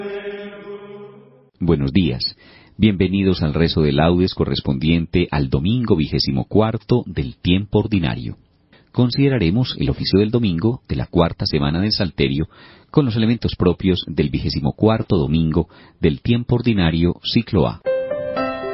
Buenos días. Bienvenidos al rezo de laudes correspondiente al domingo 24 del tiempo ordinario. Consideraremos el oficio del domingo de la cuarta semana del Salterio con los elementos propios del 24 domingo del tiempo ordinario ciclo A.